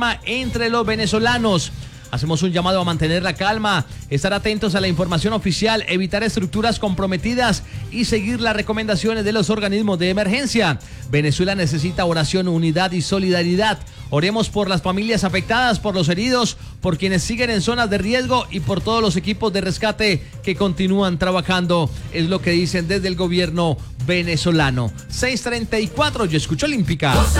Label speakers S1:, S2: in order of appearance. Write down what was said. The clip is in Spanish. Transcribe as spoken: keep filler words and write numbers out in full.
S1: alarma entre los venezolanos. Hacemos un llamado a mantener la calma, estar atentos a la información oficial, evitar estructuras comprometidas y seguir las recomendaciones de los organismos de emergencia. Venezuela necesita oración, unidad y solidaridad. Oremos por las familias afectadas, por los heridos, por quienes siguen en zonas de riesgo y por todos los equipos de rescate que continúan trabajando. Es lo que dicen desde el gobierno venezolano. seis treinta y cuatro, yo escucho Olímpica.